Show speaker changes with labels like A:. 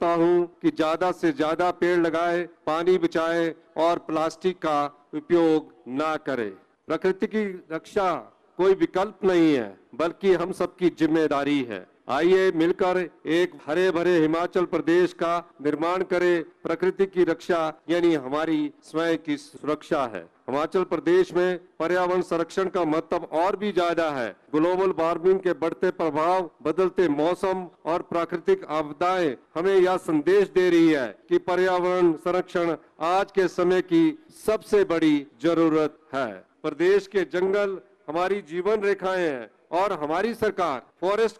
A: करता हूं कि ज्यादा से ज्यादा पेड़ लगाएं, पानी बचाएं और प्लास्टिक का उपयोग ना करें। प्रकृति की रक्षा कोई विकल्प नहीं है, बल्कि हम सबकी जिम्मेदारी है। आइए मिलकर एक हरे भरे हिमाचल प्रदेश का निर्माण करें। प्रकृति की रक्षा यानी हमारी स्वयं की सुरक्षा है। हिमाचल प्रदेश में पर्यावरण संरक्षण का महत्व और भी ज्यादा है। ग्लोबल वार्मिंग के बढ़ते प्रभाव, बदलते मौसम और प्राकृतिक आपदाएं हमें यह संदेश दे रही है कि पर्यावरण संरक्षण आज के समय की सबसे बड़ी जरूरत है। प्रदेश के जंगल हमारी जीवन रेखाएं हैं और हमारी सरकार फॉरेस्ट